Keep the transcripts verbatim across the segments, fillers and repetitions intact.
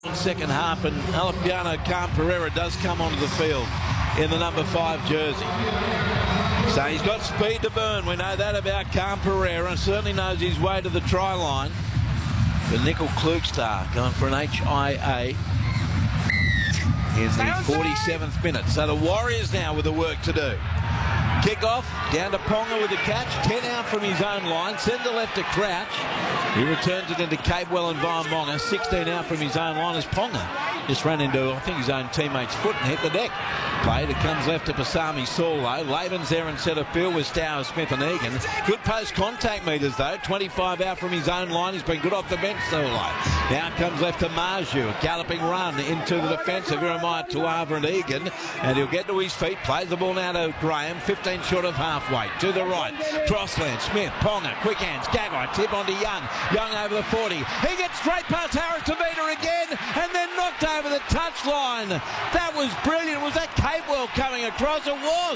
Second half, and Alapiano Khan-Pereira does come onto the field in the number five jersey. So he's got speed to burn. We know that about Khan-Pereira, and certainly knows his way to the try line. But Nickel Klugstar going for an H I A in the forty-seventh minute. So the Warriors now with the work to do. Kick off, down to Ponga with the catch, ten out from his own line, send the left to Crouch. He returns it into Capewell and Vaamonga, sixteen out from his own line as Ponga just ran into, I think, his own teammate's foot and hit the deck. Played, it comes left to Pasami Saulo. Laban's there in centre field with Stower, Smith and Egan. Good post contact meters though, twenty-five out from his own line. He's been good off the bench, Saulo. Now it comes left to Marju, a galloping run into the defence of Iremai Tuava and Egan, and he'll get to his feet, plays the ball now to Graham, fifteen short of halfway, to the right, Crossland, Smith, Ponga, quick hands, Gagai, tip onto Young, Young over the forty, he gets straight past Harris Tavita again, and then knocked over the touchline. That was brilliant. Was that Capewell coming across? It was.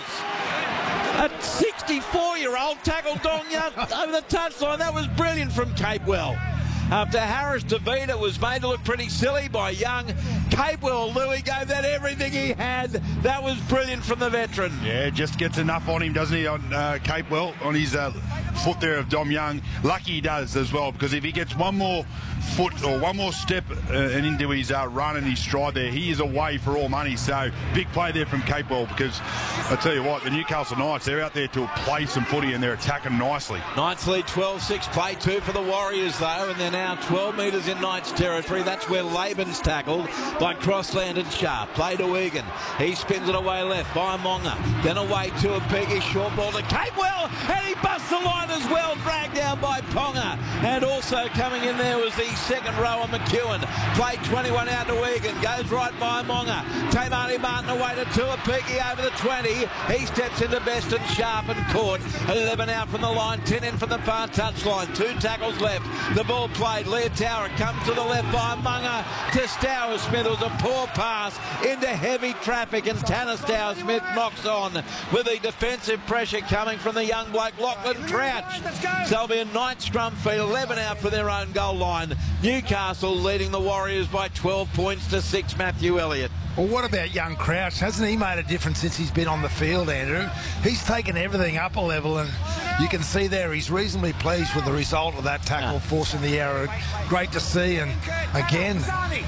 A sixty-four-year-old tackled Dong Young over the touchline. That was brilliant from Capewell. After Harris Tavita was made to look pretty silly by Young, Capewell, Louis gave that everything he had. That was brilliant from the veteran. Yeah, just gets enough on him, doesn't he, on uh, Capewell, on his uh, foot there of Dom Young. Lucky he does as well, because if he gets one more foot or one more step uh, and into his uh, run and his stride there, he is away for all money. So big play there from Capewell, because I tell you what, the Newcastle Knights, they're out there to play some footy and they're attacking nicely. Knights lead twelve six, play two for the Warriors though, and they're now twelve metres in Knights territory. That's where Laban's tackled by Crossland and Sharp. Play to Egan. He spins it away left by Monga. Then away to a Peggy, short ball to Capewell, and he busts the line as well, dragged down by Ponga. And also coming in there was the second rower McEwen. Played twenty-one out to Egan, goes right by Monga. Tamani Martin away to Tuapiki over the twenty. He steps into Best and Sharp and caught. eleven out from the line, ten in from the far touchline. Two tackles left. The ball played. Leah Tower comes to the left by Munga to Stower Smith. It was a poor pass into heavy traffic, and Tanner Stower Smith knocks on with the defensive pressure coming from the young bloke Lachlan Crouch. So there'll be a night scrum feed, eleven out for their own goal line. Newcastle leading the Warriors by twelve points to six. Matthew Elliott. Well, what about young Crouch? Hasn't he made a difference since he's been on the field, Andrew? He's taken everything up a level, and you can see there he's reasonably pleased with the result of that tackle, forcing the error. Great to see, and again...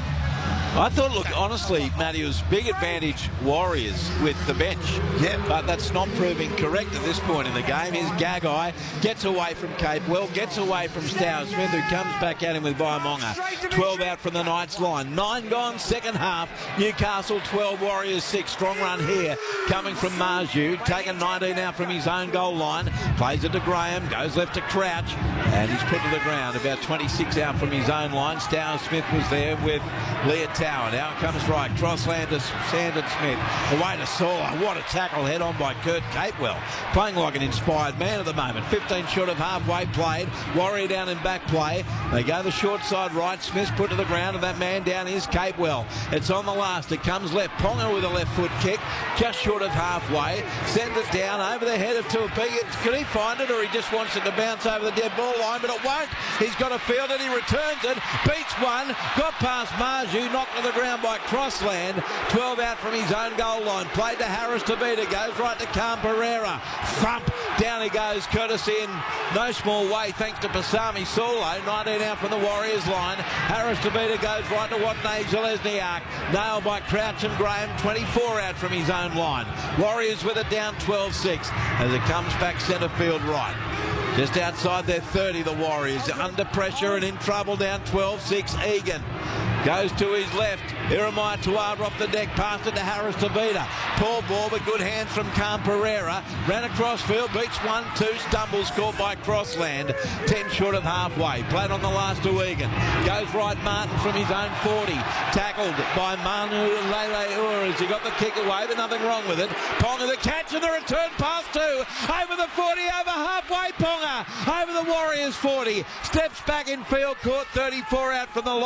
I thought, look, honestly, Matty, it was big advantage Warriors with the bench. Yeah. But that's not proving correct at this point in the game. Here's Gagai, gets away from Capewell, gets away from Stower Smith, who comes back at him with Vaamonga. twelve out from the Knights line. Nine gone, second half. Newcastle twelve, Warriors six. Strong run here coming from Marju. Taken nineteen out from his own goal line. Plays it to Graham, goes left to Crouch, and he's put to the ground. About twenty-six out from his own line. Stower Smith was there with Leah Tower. Now it comes right. Crossland to Sandon Smith. Away to Saw. What a tackle head on by Kurt Capewell. Playing like an inspired man at the moment. fifteen short of halfway played. Warrior down in back play. They go the short side right. Smith's put to the ground, and that man down is Capewell. It's on the last. It comes left. Ponga with a left foot kick. Just short of halfway. Sends it down over the head of Tuapiki. Could he find it, or he just wants it to bounce over the dead ball line? But it won't. He's got a field and he returns it. Beats one. Got past Marju. Knocked to the ground by Crossland. twelve out from his own goal line. Played to Harris Tavita. Goes right to Khan-Pereira. Thump. Down he goes, courtesy in no small way thanks to Pasami Saulo. nineteen out from the Warriors line. Harris Tavita goes right to Watney Zelezniak. Nailed by Crouch and Graham. twenty-four out from his own line. Warriors with it down twelve six as it comes back centre field right. Just outside their thirty, the Warriors under pressure and in trouble, down twelve six. Egan goes to his left. Iremai Tuava off the deck, passed it to Harris Tavita. Poor ball, but good hands from Khan-Pereira. Ran across field, beats one, two, stumbles, scored by Crossland. ten short of halfway. Played on the last to Egan. Goes right Martin from his own forty. Tackled by Manu Lele Ura as he got the kick away, but nothing wrong with it. Ponga the catch and the return pass to over the forty, over halfway. Ponga over the Warriors forty. Steps back in field court, thirty-four out from the line.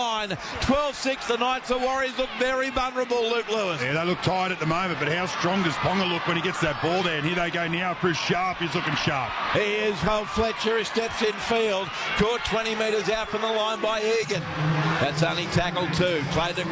twelve six, the Knights. The Warriors look very vulnerable, Luke Lewis. Yeah, they look tired at the moment, but how strong does Ponga look when he gets that ball there? And here they go now for Sharp. He's looking sharp. He is Holt Fletcher, who steps in field. Caught twenty metres out from the line by Egan. That's only tackle two. Played the